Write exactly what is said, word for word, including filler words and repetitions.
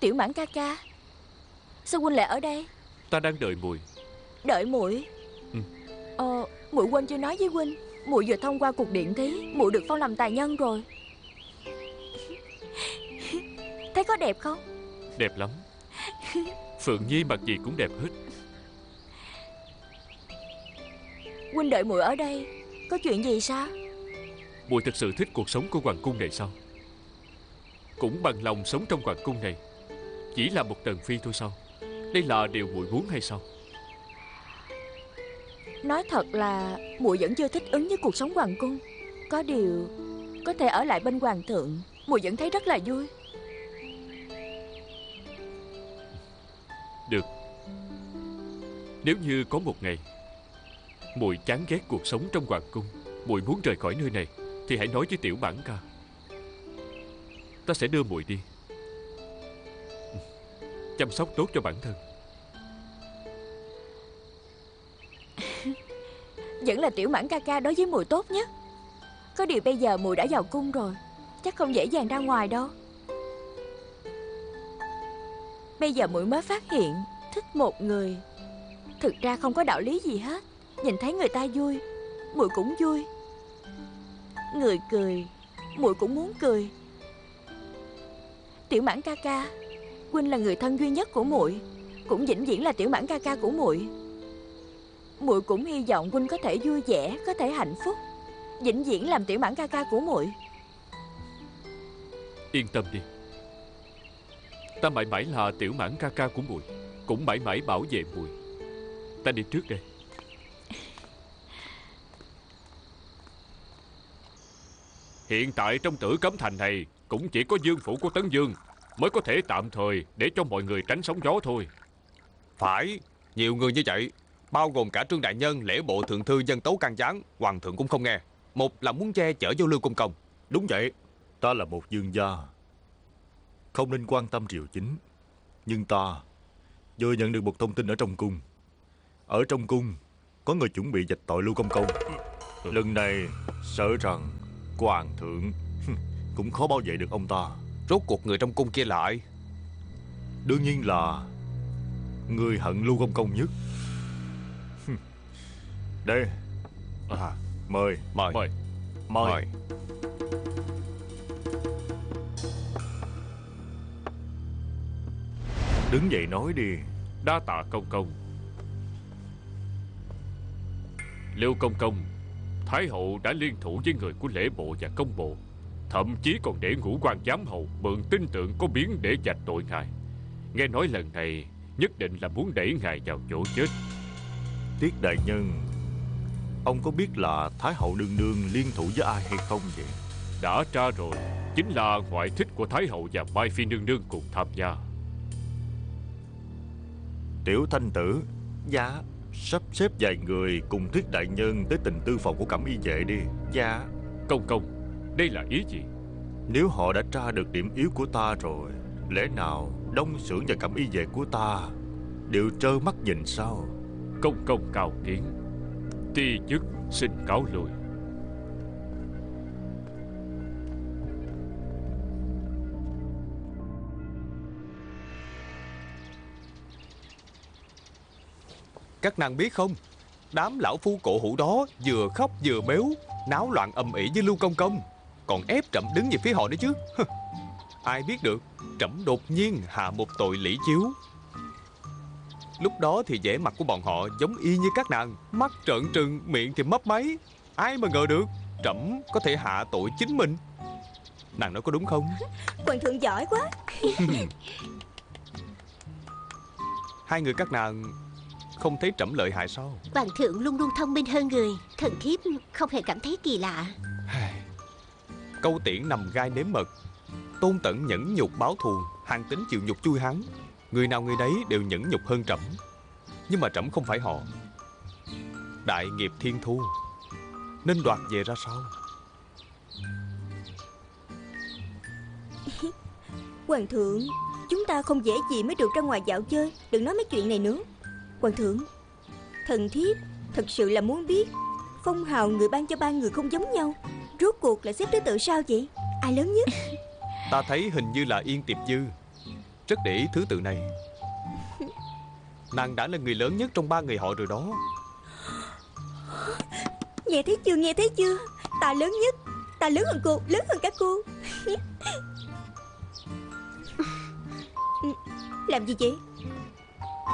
Tiểu Mãn ca ca, sao huynh lại ở đây? Ta đang đợi muội. Đợi muội? Ừ. Ờ, muội quên chưa nói với huynh, muội vừa thông qua cuộc điện thí, muội được phong làm tài nhân rồi. Thấy có đẹp không? Đẹp lắm. Phượng Nhi mặc gì cũng đẹp hết. Huynh đợi muội ở đây có chuyện gì sao? Muội thực sự thích cuộc sống của hoàng cung này sao? Cũng bằng lòng sống trong hoàng cung này, chỉ là một tần phi thôi sao? Đây là điều muội muốn hay sao? Nói thật là muội vẫn chưa thích ứng với cuộc sống hoàng cung. Có điều có thể ở lại bên hoàng thượng, muội vẫn thấy rất là vui. Được. Nếu như có một ngày muội chán ghét cuộc sống trong hoàng cung, muội muốn rời khỏi nơi này, thì hãy nói với Tiểu Mãn ca. Ta sẽ đưa muội đi. Chăm sóc tốt cho bản thân. Vẫn là Tiểu Mãn ca ca đối với muội tốt nhất. Có điều bây giờ muội đã vào cung rồi, chắc không dễ dàng ra ngoài đâu. Bây giờ muội mới phát hiện thích một người thực ra không có đạo lý gì hết. Nhìn thấy người ta vui, muội cũng vui. Người cười, muội cũng muốn cười. Tiểu Mãn ca ca, huynh là người thân duy nhất của muội, cũng vĩnh viễn là Tiểu Mãn ca ca của muội. Muội cũng hy vọng huynh có thể vui vẻ, có thể hạnh phúc, vĩnh viễn làm Tiểu Mãn ca ca của muội. Yên tâm đi, ta mãi mãi là Tiểu Mãn ca ca của muội, cũng mãi mãi bảo vệ muội. Ta đi trước đây. Hiện tại trong Tử Cấm Thành này cũng chỉ có vương phủ của Tấn Dương mới có thể tạm thời để cho mọi người tránh sóng gió thôi. Phải, nhiều người như vậy, bao gồm cả Trương đại nhân, lễ bộ thượng thư dân tấu can gián, hoàng thượng cũng không nghe. Một là muốn che chở vô Lưu Công Công. Đúng vậy, ta là một vương gia, không nên quan tâm triều chính. Nhưng ta vừa nhận được một thông tin ở trong cung. Ở trong cung có người chuẩn bị vạch tội Lưu Công Công. Lần này sợ rằng hoàng thượng cũng khó bảo vệ được ông ta. Rốt cuộc người trong cung kia lại? Đương nhiên là người hận Lưu Công Công nhất. Đây, à, mời. Mời. Mời. Mời. Mời. Đứng dậy nói đi. Đa tạ công công. Lưu Công Công, Thái hậu đã liên thủ với người của lễ bộ và công bộ, thậm chí còn để Ngũ Quan giám hầu mượn tin tượng có biến để vạch tội ngài. Nghe nói lần này nhất định là muốn đẩy ngài vào chỗ chết. Tiết đại nhân, ông có biết là Thái hậu nương nương liên thủ với ai hay không vậy? Đã tra rồi, chính là ngoại thích của Thái hậu và Mai Phi nương nương cùng tham gia. Tiểu Thanh tử, dạ, sắp xếp vài người cùng Tiết đại nhân tới tình tư phòng của Cẩm Y vệ đi. Dạ. Công công, đây là ý gì? Nếu họ đã tra được điểm yếu của ta rồi, lẽ nào Đông Xưởng và Cẩm Y vệ của ta đều trơ mắt nhìn sao? Công công cao kiến, ti chức xin cáo lui. Các nàng biết không, đám lão phu cổ hủ đó vừa khóc vừa béo, náo loạn ầm ĩ với Lưu Công Công, còn ép Trẫm đứng về phía họ nữa chứ. Ai biết được Trẫm đột nhiên hạ một tội lĩ chiếu. Lúc đó thì vẻ mặt của bọn họ giống y như các nàng, mắt trợn trừng, miệng thì mấp máy. Ai mà ngờ được Trẫm có thể hạ tội chính mình. Nàng nói có đúng không? Hoàng thượng giỏi quá. Hai người các nàng không thấy Trẫm lợi hại sao? Hoàng thượng luôn luôn thông minh hơn người, thần thiếp không hề cảm thấy kỳ lạ. Câu tiễn nằm gai nếm mật, Tôn Tẩn nhẫn nhục báo thù, Hàn Tín chịu nhục chui hắn. Người nào người đấy đều nhẫn nhục hơn Trẫm. Nhưng mà Trẫm không phải họ. Đại nghiệp thiên thu, nên đoạt về ra sao? Hoàng thượng, chúng ta không dễ gì mới được ra ngoài dạo chơi. Đừng nói mấy chuyện này nữa. Hoàng thượng, thần thiếp thật sự là muốn biết phong hào người ban cho ba người không giống nhau, rốt cuộc là xếp thứ tự sao vậy? Ai lớn nhất? Ta thấy hình như là Yên Tiệp Dư. rất để ý thứ tự này. Nàng đã là người lớn nhất trong ba người họ rồi đó. Nghe thấy chưa, nghe thấy chưa? Ta lớn nhất. Ta lớn hơn cô, lớn hơn cả cô. Làm gì vậy?